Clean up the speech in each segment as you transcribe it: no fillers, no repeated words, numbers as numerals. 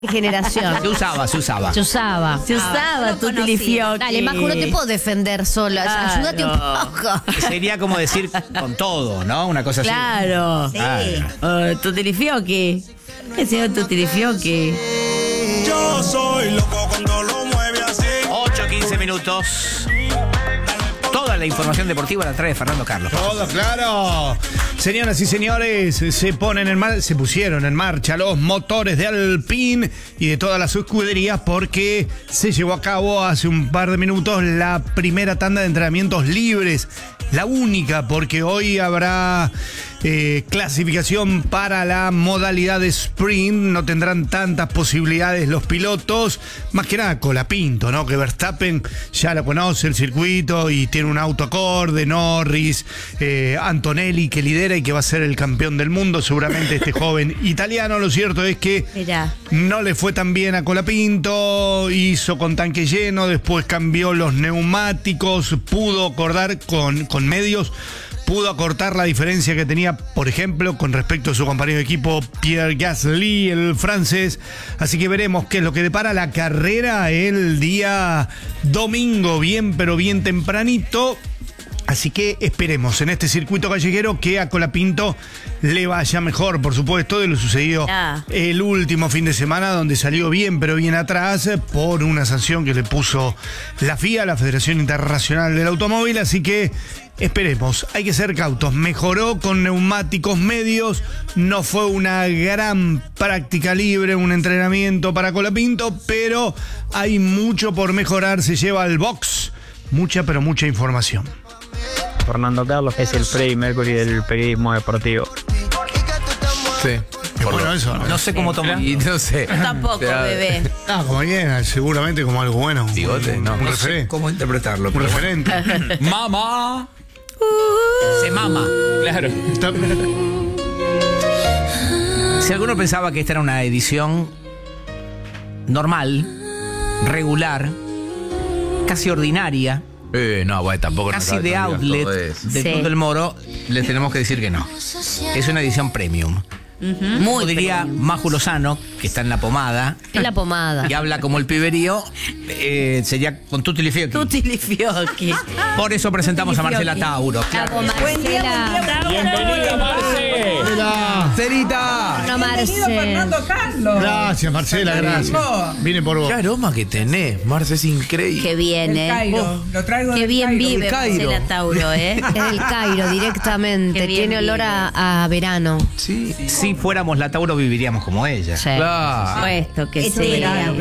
generación. Se usaba. Se usaba tutilifioqui. Dale, Majo, no te puedo defender sola. Claro. Ayúdate un poco. Sería como decir con todo, ¿no? Una cosa Claro. así. Tutilifioqui. ¿Qué señor tutilifioqui? Yo soy loco cuando lo mueve así. 8:15 minutos. Toda la información deportiva la trae Fernando Carlos. Todo claro. Señoras y señores, se pusieron en marcha los motores de Alpine y de todas las escuderías porque se llevó a cabo hace un par de minutos la primera tanda de entrenamientos libres. La única, porque hoy habrá clasificación para la modalidad de sprint. No tendrán tantas posibilidades los pilotos. Más que nada Colapinto, ¿no? Que Verstappen ya lo conoce el circuito y tiene un auto acorde. Norris, Antonelli, que lidera y que va a ser el campeón del mundo. Seguramente este joven italiano. Lo cierto es que no le fue tan bien a Colapinto. Hizo con tanque lleno. Después cambió los neumáticos. Pudo acordar con medios. Pudo acortar la diferencia que tenía, por ejemplo, con respecto a su compañero de equipo Pierre Gasly, el francés. Así que veremos qué es lo que depara la carrera el día domingo, bien pero bien tempranito. Así que esperemos en este circuito callejero que a Colapinto le vaya mejor, por supuesto, de lo sucedido el último fin de semana, donde salió bien, pero bien atrás por una sanción que le puso la FIA, la Federación Internacional del Automóvil. Así que esperemos, hay que ser cautos. Mejoró con neumáticos medios, no fue una gran práctica libre, un entrenamiento para Colapinto, pero hay mucho por mejorar. Se lleva al box mucha, pero mucha información. Fernando Carlos es el Freddie Mercury del periodismo deportivo. Sí. Bueno, eso. No sé cómo tomar. Y no sé. Tampoco, bebé. Como bien, seguramente como algo bueno. Bigote, no. Un No referente. ¿Cómo interpretarlo? Un referente. ¡Mamá! Se mama. Claro. Si alguno pensaba que esta era una edición normal, regular, casi ordinaria, No, bueno, tampoco. casi de outlet de Club del Moro, le tenemos que decir que no. Es una edición premium. Muy diría premium. Maju Lozano, que está en la pomada, Es la pomada. y habla como el piberío, sería con tutilifioqui. Tutilifioqui. Por eso presentamos a Marcela Tauro. Hago Marcela. ¡Bienvenida, Marce! ¡Cerita! No, Marce. Carlos. Gracias, Marcela, gracias. Vine por vos. ¡Qué aroma que tenés, Marce! Es increíble. Qué bien, El Cairo. Lo traigo Qué del bien Cairo. vive El Cairo. Marcela Tauro, ¿eh? Es del Cairo directamente. Qué bien Tiene olor vive. a verano. Sí. Si fuéramos la Tauro, viviríamos como ella. Sí. Claro. Puesto que Esto sí. verano.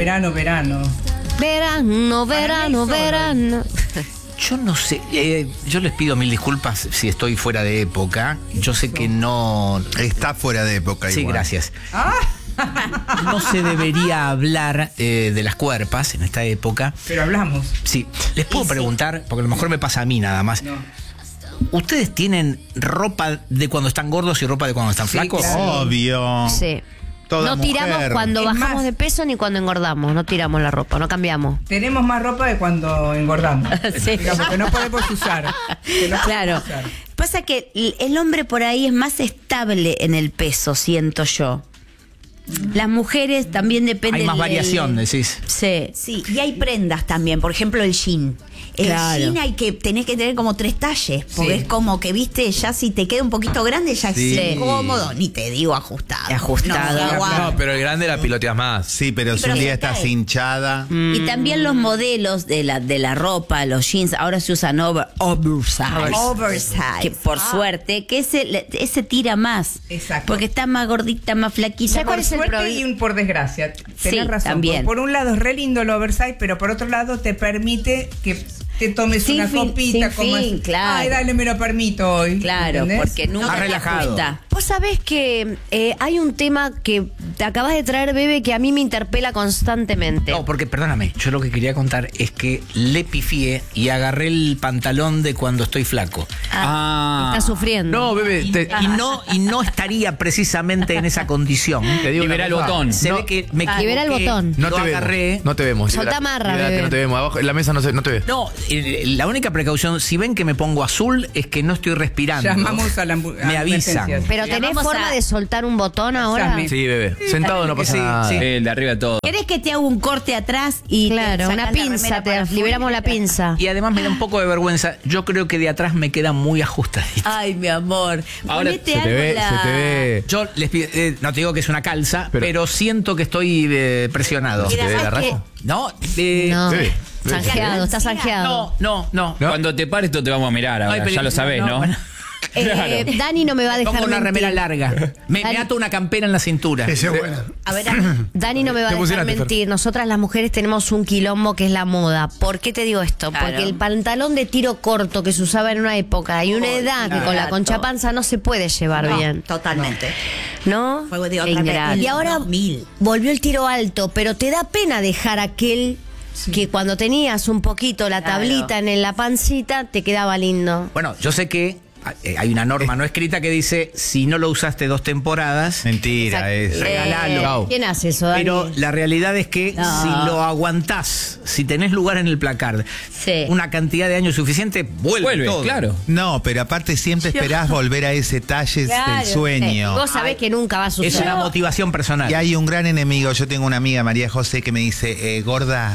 Verano. Yo no sé, yo les pido mil disculpas si estoy fuera de época. Yo sé que no... Está fuera de época Sí, igual. gracias. No se debería hablar de las cuerpas en esta época. Pero hablamos. Sí, les puedo preguntar, porque a lo mejor me pasa a mí nada más. No. ¿Ustedes tienen ropa de cuando están gordos y ropa de cuando están flacos? claro. Obvio. Sí. Toda No tiramos mujer. cuando Es bajamos más- de peso ni cuando engordamos. No tiramos la ropa, no cambiamos. Tenemos más ropa de cuando engordamos. Sí. Digamos que no podemos usar. Que no Claro. podemos usar. Pasa que el hombre por ahí es más estable en el peso, siento yo. Las mujeres también dependen. Hay más variación, decís. Sí. Sí, y hay prendas también, por ejemplo el jean. El Claro. jean tenés que tener como 3 talles, porque Sí. es como que, viste, ya si te queda un poquito grande, ya Sí. es incómodo, ni te digo ajustado. Ajustado. No, No, pero el grande la piloteas más. Sí, pero si pero un se día estás cae. hinchada. Y también los modelos de la ropa, los jeans, ahora se usan oversize. Oversize. Que por suerte, que ese tira más. Exacto. Porque está más gordita, más flaquita. ¿Sabes cuál Por es el suerte problema? y por desgracia. Sí, Tenés razón. también. Por un lado es re lindo el oversize, pero por otro lado te permite que te tomes Sin una fin, copita. sin como fin, es, claro. Ay, dale, me lo permito hoy. Claro, ¿entendés? porque nunca Más te relajado. ajusta. Vos sabés que hay un tema que te acabas de traer, Bebe, que a mí me interpela constantemente. No, porque perdóname, yo lo que quería contar es que le pifié y agarré el pantalón de cuando estoy flaco. Está sufriendo. No, bebé, Y no estaría precisamente en esa condición. te digo Libera una el cosa. botón. Se No, ve que me Libera el equivoqué, botón. No lo te agarré. vemos. No te vemos. Soltá amarra, Liberate, bebé. no te vemos. Abajo en la mesa no te ve. No, la única precaución, si ven que me pongo azul, es que no estoy respirando. Llamamos a la Me avisan. emergencias. Pero Pero tenés Vamos forma a- de soltar un botón ahora. Sammy. Sí, bebé. Sentado no pasa Sí, nada. sí. El de arriba de todo. ¿Querés que te haga un corte atrás y te Claro, sacás una la pinza, remera para te afuera? liberamos la pinza. Y además me da un poco de vergüenza. Yo creo que de atrás me queda muy ajustadito. Ay, mi amor. Ahora Ponete Se algo te ve, en la- se te ve. Yo les pido, no te digo que es una calza, Pero- pero siento que estoy presionado. ¿Se te ve la ¿sabes qué? raya? No, No, Sí. zanjeado, está zanjeado. no. ¿No? Cuando te pares, tú te vamos a mirar ahora. Ay, pero- ya lo sabés, ¿no? bueno. Dani no me va a dejar Pongo una mentir. remera larga. Me Dani- ato una campera en la cintura. Ese es bueno. A ver, Dani no me va a Te dejar emocionaste, Fer. mentir. Nosotras las mujeres tenemos un quilombo que es la moda. ¿Por qué te digo esto? Claro. Porque el pantalón de tiro corto que se usaba en una época y una edad que con la ingrato. concha panza no se puede llevar bien. Totalmente. ¿No? Fue de Qué otra ingrato. vez. Y ahora 2000. volvió el tiro alto, pero te da pena dejar aquel que cuando tenías un poquito la Claro. tablita en la pancita te quedaba lindo. Bueno, yo sé que hay una norma no escrita que dice si no lo usaste 2 temporadas, Mentira, es. regalalo. ¿Quién hace eso, Dani? Pero la realidad es que No. si lo aguantás, si tenés lugar en el placard, Sí. una cantidad de años suficiente, vuelve todo. claro. No, pero aparte siempre esperás volver a ese talle Claro, del sueño. Vos sabés que nunca va a Es suceder. una motivación personal. Y hay un gran enemigo. Yo tengo una amiga, María José, que me dice, gorda,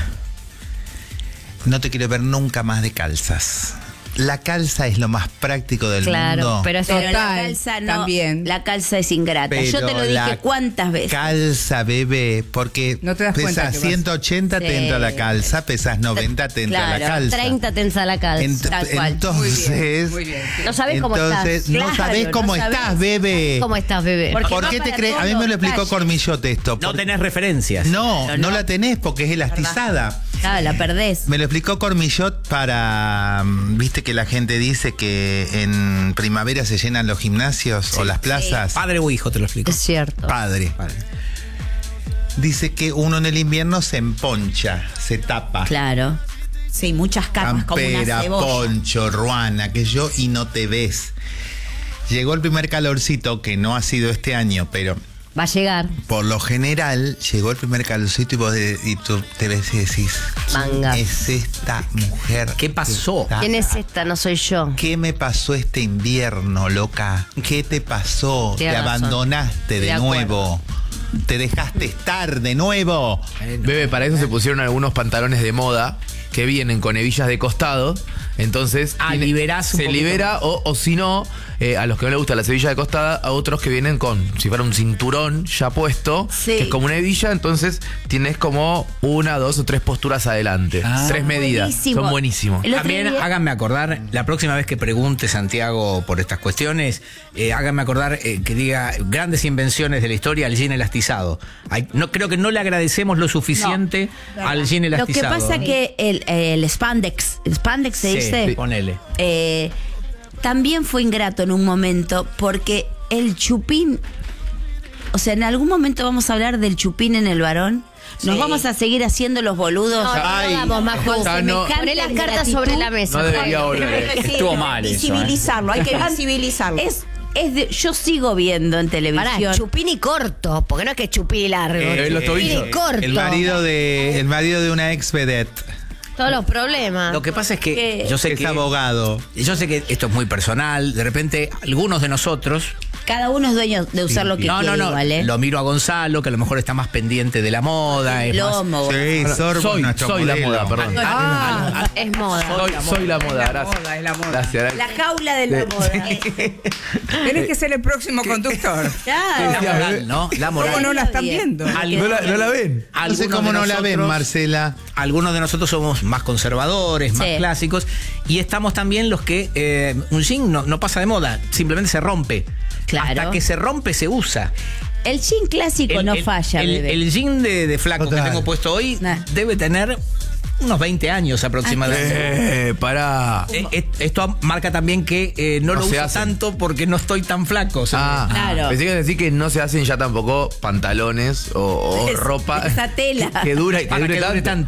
no te quiero ver nunca más de calzas. La calza es lo más práctico del Claro, mundo. pero es Pero la Total, calza no. también. La calza es ingrata. Yo te lo dije la cuántas veces. Calza, bebé, porque No te das cuenta pesas que vas- 180 Sí. te entra la calza, pesas 90 te entra Claro, la calza. 30 tensa la calza. Tal cual. Entonces, Muy bien. No sabés cómo estás. no Claro, sabés no cómo sabés. estás, bebé. ¿Cómo estás, bebé? Porque ¿Por va qué te para crees? A mí todos me lo los explicó talles. Cormillote esto. No Por- tenés referencias. No, Pero no no. la tenés porque es elastizada. Claro, la perdés. Me lo explicó Cormillot para, viste que la gente dice que en primavera se llenan los gimnasios o las plazas. Padre o hijo, te lo explico. Es cierto. Padre. Dice que uno en el invierno se emponcha, se tapa. Claro. Sí, muchas capas como una Campera, cebolla. poncho, ruana, que yo y no te ves. Llegó el primer calorcito, que no ha sido este año, pero Va a llegar. por lo general llegó el primer calorcito y tú te ves y decís, Manga. ¿quién es esta mujer? ¿Qué pasó? que está ¿Quién es esta? No soy yo. ¿Qué me pasó este invierno, loca? ¿Qué te pasó? Tienes Te razón. abandonaste de De acuerdo. nuevo. Te dejaste estar de nuevo. Bebé, para eso se pusieron algunos pantalones de moda que vienen con hebillas de costado. Entonces liberás un se poquito libera o si no, a los que no les gusta la hebilla de costada, a otros que vienen con, si fuera un cinturón ya puesto, Sí. que es como una hebilla, entonces tienes como 1, 2 o 3 posturas adelante. 3 medidas. buenísimo. Son buenísimos. El otro También día- háganme acordar, la próxima vez que pregunte Santiago por estas cuestiones, háganme acordar que diga grandes invenciones de la historia al jean elastizado. No, creo que no le agradecemos lo suficiente al jean Lo que elastizado. pasa que el spandex se Sí, dice, ponele. también fue ingrato en un momento porque el chupín, o sea, en algún momento vamos a hablar del chupín en el varón. Nos Sí. vamos a seguir haciendo los boludos. No, Ay. no vamos, Maju. Ya no- Poné las cartas sobre la mesa. No debería volver. Estuvo mal eso, Visibilizarlo, hay que visibilizarlo. Yo sigo viendo en Pará, televisión. chupín y corto, porque no es que chupín y largo. Los Chupín tobillos. y corto. El marido de una ex vedette, Todos los problemas. Lo que pasa es que ¿Qué? yo sé es que abogado. yo sé que esto es muy personal. De repente, algunos de nosotros. Cada uno es dueño de usar lo que No, quiere, no, no. igual, ¿eh? Lo miro a Gonzalo, que a lo mejor está más pendiente de la moda. Es más, Lomo. Sí, Sorbo, Soy nuestro la modelo. moda, perdón. Es moda. Soy la moda, Es la gracias. moda, es la moda. Gracias. La jaula de la moda. Tenés que ser el próximo conductor. Claro. la moral, ¿no? La moral. ¿Cómo no la están viendo? ¿No la ven? No sé cómo no la ven, Marcela. Algunos de nosotros somos más conservadores, más Sí. clásicos, y estamos también los que un jean no pasa de moda, simplemente se rompe. Claro. Hasta que se rompe se usa. El jean clásico no falla, bebé. el jean de flaco Total. que tengo puesto hoy Nah. debe tener unos 20 años aproximadamente. Pará. Esto marca también que no No lo se uso hacen. tanto porque no estoy tan flaco. ¿sabes? Claro. Pensé que decir que no se hacen ya tampoco pantalones o ropa esa tela. que dura y que Para dure que dure tanto. tanto.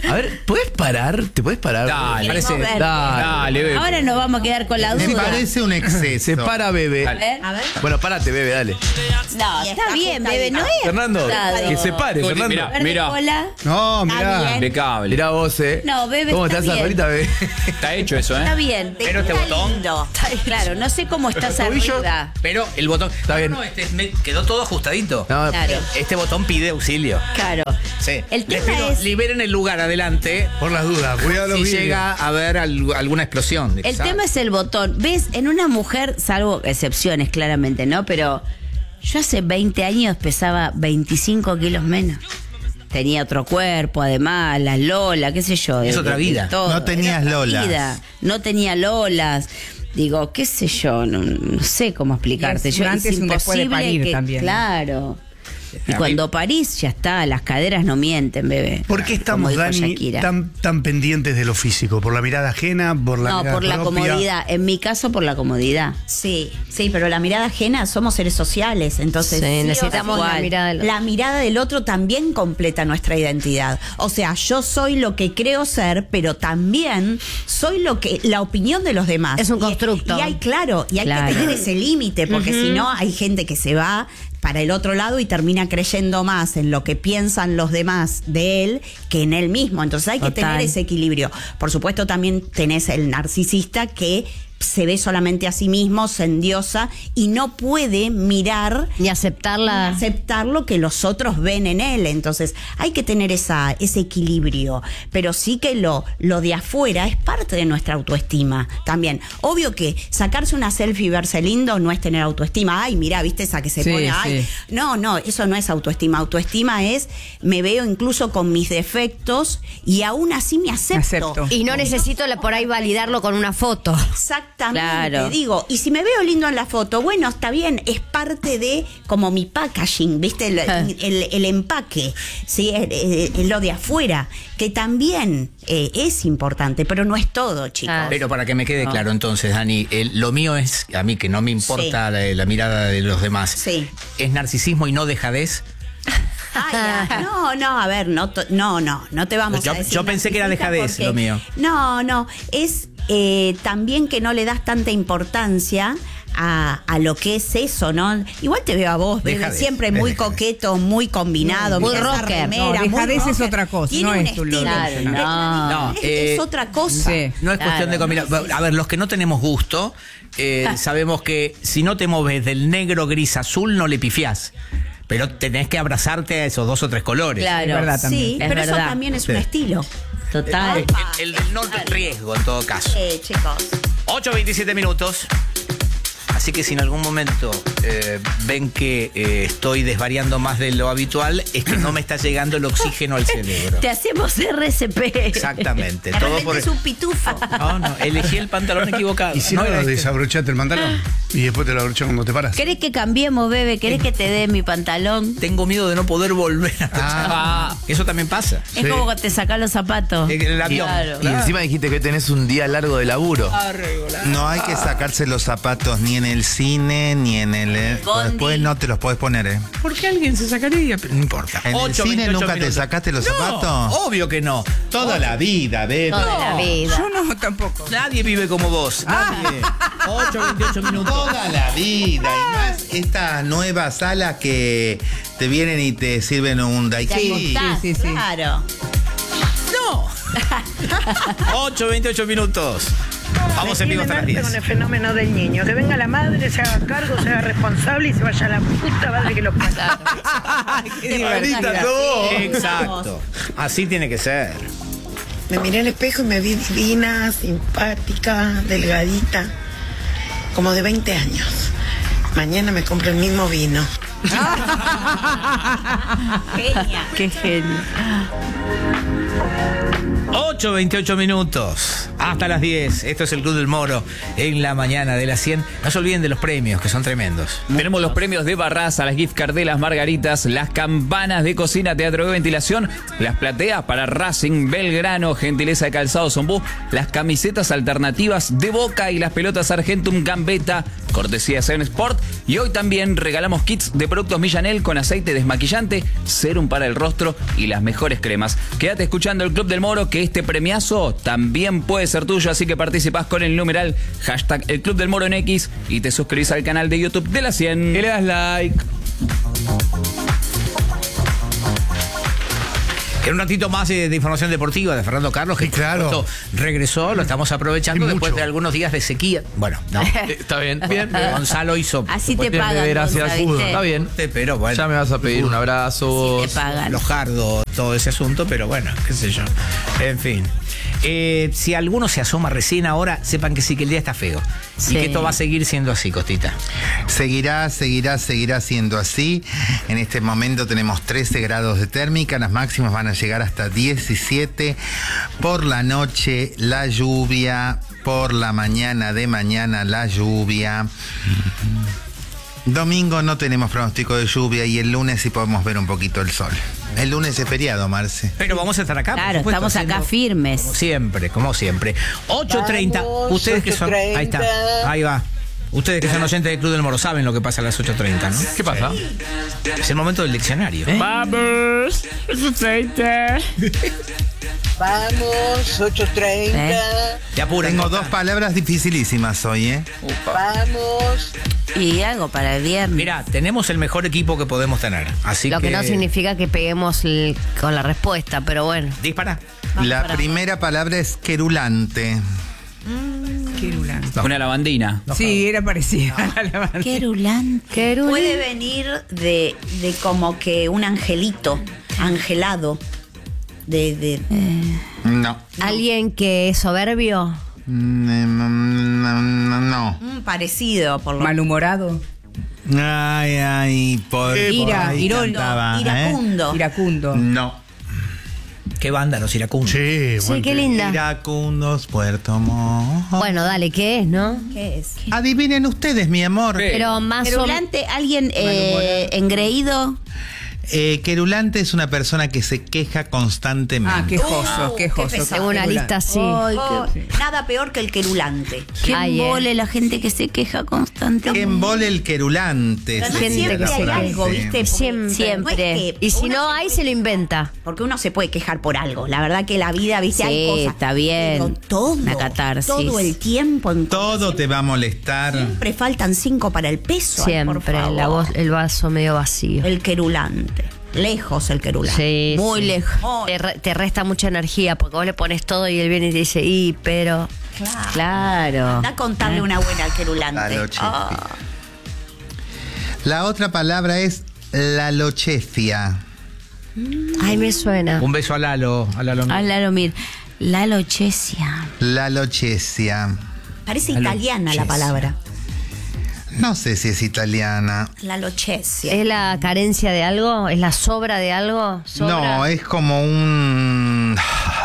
A ver, ¿puedes parar? ¿Te puedes parar? Dale, Queremos ver. Dale, bebé. Ahora nos vamos a quedar con la duda. Me parece un exceso. Se para, bebé. A ver. Bueno, párate, bebé, dale. No, Y está está bien, ajustadita. bebé, no es. Fernando, ajustado. que se pare, Juli, Fernando. mirá. Verde cola. No, Está mirá. bien. Impecable. Mirá vos, No, bebé, ¿Cómo está estás bien. ahorita, bebé? Está hecho eso, Está ¿eh? bien. Pero este Está botón. lindo. Claro, no sé cómo estás tobillo? arriba. Pero el botón. Está bien. No, quedó todo ajustadito. No, Claro. Este botón pide auxilio. Claro. Sí. El Les tema pido, es. liberen el lugar adelante. Por las dudas, cuidado los Si vidrios. llega a haber alguna explosión. El tema es el botón. ¿Ves? En una mujer, salvo excepciones, claramente, ¿no? Pero yo hace 20 años pesaba 25 kilos menos. Tenía otro cuerpo, además, la Lola, qué sé yo. Es otra vida. todo. No tenías Era otra Lolas. vida. No tenía Lolas. Digo, qué sé yo, no sé cómo explicarte. Y es Yo, un antes y un después de parir también, ¿no? Claro. Y A mí- cuando parís, ya está, las caderas no mienten, bebé. ¿Por qué estamos, Como dijo Dani, Shakira. tan pendientes de lo físico? ¿Por la mirada ajena? ¿Por la No, mirada por la propia? comodidad. En mi caso, por la comodidad. Sí, pero la mirada ajena, somos seres sociales, entonces Sí, o necesitamos sí, la mirada del otro. La mirada del otro también completa nuestra identidad. O sea, yo soy lo que creo ser, pero también soy la opinión de los demás. Es un constructo. Y hay Claro. que tener ese límite, porque si no hay gente que se va para el otro lado y termina creyendo más en lo que piensan los demás de él que en él mismo. Entonces hay que Total. tener ese equilibrio. Por supuesto, también tenés el narcisista que se ve solamente a sí mismo, se endiosa y no puede mirar Y aceptarla. aceptar lo que los otros ven en él. Entonces hay que tener ese equilibrio, pero sí que lo de afuera es parte de nuestra autoestima también. Obvio que sacarse una selfie y verse lindo no es tener autoestima. Ay, mirá, viste esa que se Sí, pone, ay. sí. No, eso no es autoestima. Autoestima es, me veo incluso con mis defectos y aún así me acepto. Y no necesito por ahí validarlo con una foto. Exactamente, Claro. digo, y si me veo lindo en la foto, bueno, está bien, es parte de como mi packaging, ¿viste? El empaque, ¿sí? Lo de afuera, que también es importante, pero no es todo, chicos. Pero para que me quede claro entonces, Dani, lo mío es, a mí que no me importa la mirada de los demás, Sí. ¿es narcisismo y no dejadez? Ay, no, a ver, no te vamos Yo- a decir. yo pensé que era narcisista dejadez porque- lo mío. No, es también que no le das tanta importancia a lo que es eso, ¿no? Igual te veo a vos, bebé, Dejadez, siempre es muy dejadez. coqueto, muy combinado, Muy mirá esa rocker. remera, No, muy dejadez es rocker. otra cosa, Tiene no un es tu estilo. Claro, no. No, Es otra cosa. Sí. No es cuestión de combinar. A ver, los que no tenemos gusto, sabemos que si no te moves del negro, gris, azul, no le pifiás. Pero tenés que abrazarte a esos 2 o 3 colores. Claro. Es verdad Sí, también. Es pero eso verdad. también es Sí. un estilo. Total. El del no riesgo, en todo caso. Chicos. 8:27 minutos. Así que si en algún momento ven que estoy desvariando más de lo habitual, es que no me está llegando el oxígeno al cerebro. Te hacemos RCP. Exactamente. De Todo repente por es un pitufo. No, elegí el pantalón equivocado. Y si No no, era este. desabrochate el pantalón y después te lo abrochas cuando te paras. ¿Querés que cambiemos, bebé? ¿Querés que te dé mi pantalón? Tengo miedo de no poder volver a Eso también pasa. Es como que te sacás los zapatos. El avión. Claro. Y encima dijiste que hoy tenés un día largo de laburo. No hay que sacarse los zapatos ni en el cine ni en el. Bondi. Después no te los podés poner, ¿eh? ¿Por qué alguien se sacaría? Pero no importa. ¿En el cine 8:28 nunca te minutos. sacaste los No, zapatos? obvio que no. Toda la vida, bebé. Toda la vida. Yo no, tampoco. Nadie vive como vos. Nadie. 8:28 minutos. Toda la vida. Y más esta nueva sala que te vienen y te sirven un Te daiquiri. acostás. Sí, sí. Claro. No. 8:28 minutos. Vamos en vivo hasta las 10. Con el fenómeno del niño. Que venga la madre, se haga cargo, se haga responsable y se vaya a la puta madre que lo pasa. Qué divertido. Exacto. Así tiene que ser. Me miré al espejo y me vi divina, simpática, delgadita, como de 20 años. Mañana me compro el mismo vino. Genia. Qué genio. 8:28 minutos. Hasta las 10. Esto es el Club del Moro en la mañana de las 100. No se olviden de los premios, que son tremendos. Tenemos los premios de Barraza, las gift cards de las margaritas, las campanas de cocina, teatro de ventilación, las plateas para Racing, Belgrano, gentileza de calzado Zombú, las camisetas alternativas de Boca y las pelotas Argentum Gambetta cortesía de 7 Sport. Y hoy también regalamos kits de productos Millanel con aceite desmaquillante, serum para el rostro y las mejores cremas. Quédate escuchando el Club del Moro, que este premiazo también puede ser tuyo, así que participás con el numeral hashtag el Club del Moro en X y te suscribís al canal de YouTube de la 100. Y le das like. En un ratito más de información deportiva de Fernando Carlos, que claro, regresó, lo estamos aprovechando después de algunos días de sequía. Bueno, no. Está bien, bien. Gonzalo hizo. Así te pagan. Gracias, ¿viste? está bien. Pero bueno. Ya me vas a pedir un abrazo. Así te pagan. Los jardos, todo ese asunto, pero bueno, qué sé yo. En fin. Si alguno se asoma recién ahora, sepan que sí, que el día está feo. Sí. Y que esto va a seguir siendo así, Costita. Seguirá siendo así. En este momento tenemos 13 grados de térmica, las máximas van a llegar hasta 17. Por la noche la lluvia, por la mañana de mañana la lluvia. Domingo no tenemos pronóstico de lluvia y el lunes sí podemos ver un poquito el sol. El lunes es feriado, Marce. Pero vamos a estar acá. Claro, por supuesto, estamos acá firmes. Como siempre. 8:30. Ustedes que son. Ahí está. Ahí va. Ustedes que son oyentes del Club del Moro saben lo que pasa a las 8:30, ¿no? ¿Qué pasa? Es el momento del diccionario. Vamos, 8:30. Vamos, 8:30. Te apuran. Tengo dos palabras dificilísimas hoy, ¿eh? Vamos. Y algo para el viernes. Mira, tenemos el mejor equipo que podemos tener. Así Lo que no significa que peguemos con la respuesta, pero bueno. Dispara. La primera palabra es querulante. Querulante. Una lavandina. Sí, era parecida a la lavandina. Querulante. Puede venir de como que un angelito, angelado. No. ¿Alguien que es soberbio? No. Parecido, por lo Malhumorado. Ay, por ahí cantaba, iracundo. Iracundo. No. Qué banda, los iracundos. Sí, Sí, qué linda. Iracundos, Puerto Montt. Bueno, dale, ¿qué es, no? ¿Qué es? Adivinen ustedes, mi amor. Pero más o Querulante, alguien engreído. Querulante es una persona que se queja constantemente. Ah, quejoso, quejoso. Tengo una lista así. Ay, nada peor que el querulante. ¿Qué Ay, embole la gente que se queja constantemente? Que embole el querulante. Pero no se siempre dice hay la algo, frase. ¿viste? Siempre. No es que Y si uno no hay, se lo inventa. Porque uno se puede quejar por algo. La verdad que la vida, ¿viste? Sí, hay cosas. está bien. Pero todo, Una catarsis. todo el tiempo. Todo te va a molestar. Siempre faltan 5 para el peso. Ay, por Siempre, favor. el vaso medio vacío. El querulante. Lejos el querulante. Sí, Muy sí. lejos. Te resta mucha energía porque vos le pones todo y él viene y te dice, pero... Claro. Da a contarle una buena al querulante. La lochefia. La otra palabra es la lochefia. Ay, me suena. Un beso a Lalo. A Lalo. Ah, Lalo, mir. La lochesia. La lochesia. Parece italiana la palabra. No sé si es italiana. La lochesia. ¿Es la carencia de algo? ¿Es la sobra de algo? ¿Sobra? No, es como un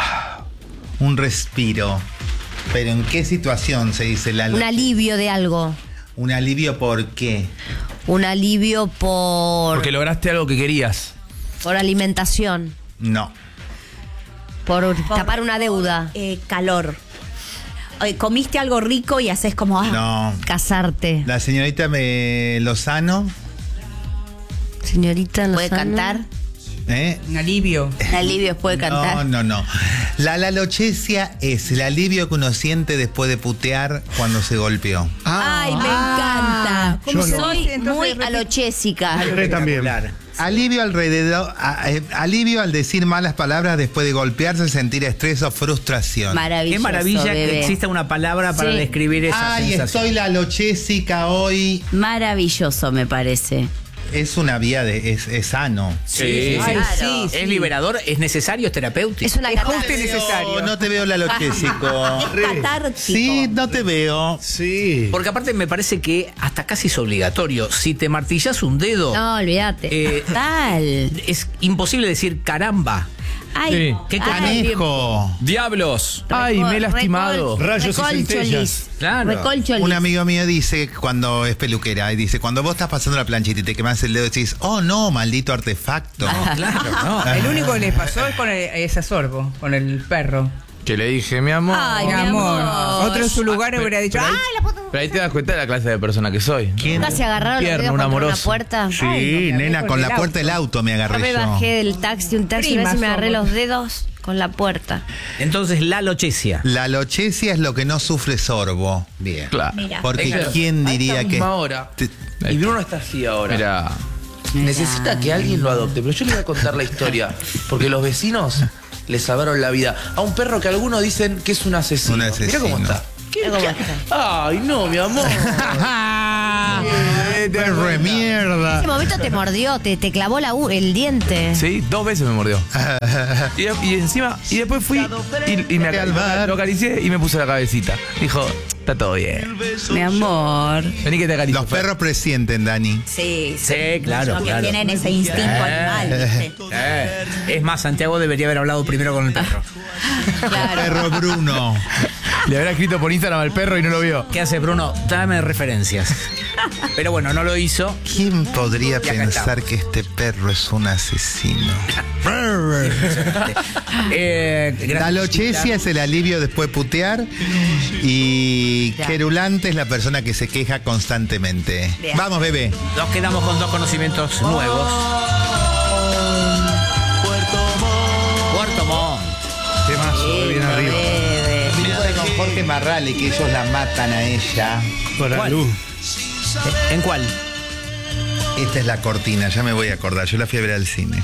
respiro. Pero ¿en qué situación se dice la Un lochesia? alivio de algo. ¿Un alivio por qué? Un alivio Porque lograste algo que querías. por alimentación. No. Por tapar una deuda. Calor. Comiste algo rico y haces como... No. Casarte. La señorita Lozano. Señorita, ¿Puede Lozano. cantar? Un alivio. Un alivio puede cantar. No. La lochesia es el alivio que uno siente después de putear cuando se golpeó. Ay, me encanta. Yo no. Soy Entonces, muy alochésica. También. Alivio alivio al decir malas palabras después de golpearse, sentir estrés o frustración. Maravilloso. Qué maravilla bebé. que exista una palabra para Sí. describir esa Ay, sensación. estoy la lochesica hoy. Maravilloso, me parece. Es una vía es sano. Sí, Ay, sí. sí. Es liberador, es necesario, es terapéutico. Es una Es justo y necesario. No te veo la lochesico. catártico. Sí, no te veo. Sí. Porque aparte me parece que hasta casi es obligatorio. Si te martillas un dedo, No, olvídate. Tal. es imposible decir caramba. Ay, Sí. ¿Qué Canejo. Diablos. Ay, me he lastimado. Rayos y recolcholis. centellas. Claro. Recolcholis. Un amigo mío dice, cuando es peluquera, y dice, cuando vos estás pasando la planchita y te quemás el dedo, decís, oh no, maldito artefacto. Claro, no. El único que le pasó es con ese sorbo, con el perro. Que le dije, mi amor. Ay, Mi amor. Otro en su lugar hubiera dicho, pero ahí- ¡ay, la puta! Pero ahí te das cuenta de la clase de persona que soy. ¿Nunca se agarraron los Tierno, dedos un contra una amoroso. puerta? Sí, Ay, no, me nena, agarré con con la el puerta del auto me Yo agarré me yo. bajé del taxi, una vez Prima y me agarré somos. los dedos con la puerta. Entonces, la alochesia. La alochesia es lo que no sufre sorbo. Bien. Claro. Mira. Porque Claro. ¿quién A diría esta que...? misma hora. Te- Y Bruno está así ahora. Mira. Necesita que alguien lo adopte, pero yo le voy a contar la historia. Porque los vecinos le salvaron la vida a un perro que algunos dicen que es un asesino. Un asesino. Mira cómo está. Mira cómo está. Ay, no, mi amor. Perro de mierda. En ese momento te mordió, te clavó el diente. Sí, 2 veces me mordió. Y encima, y después fui y me lo acaricié y me puse la cabecita. Dijo, está todo bien. Mi amor. Vení que te acaricio. Los perros presienten, Dani. Sí, Sí, claro, Porque claro. tienen ese instinto animal, ¿viste? Es más, Santiago debería haber hablado primero con el perro. Perro Bruno. Le habrá escrito por Instagram al perro y no lo vio. ¿Qué hace Bruno? Dame referencias. Pero bueno, no lo hizo. ¿Quién podría acá pensar estamos. que este perro es un asesino? La alochesia es el alivio después de putear y querulante es la persona que se queja constantemente. Bien. Vamos, bebé. Nos quedamos con 2 conocimientos nuevos. Puerto Montt. Temazo, bien arriba. Con Jorge Marrale, que ellos la matan a ella. Por la ¿Cuál? luz. ¿En cuál? Esta es la cortina, ya me voy a acordar. Yo la fui a ver al cine.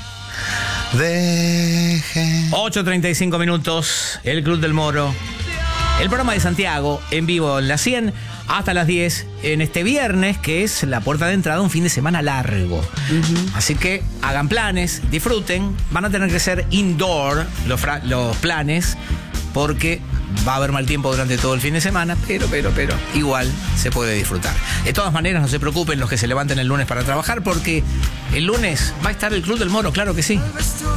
Dejen. 8:35 minutos, el Club del Moro. El programa de Santiago, en vivo en la 100, hasta las 10, en este viernes, que es la puerta de entrada, un fin de semana largo. Así que hagan planes, disfruten. Van a tener que ser indoor los planes, porque va a haber mal tiempo durante todo el fin de semana, pero igual se puede disfrutar. De todas maneras, no se preocupen los que se levanten el lunes para trabajar, porque el lunes va a estar el Club del Moro, claro que sí.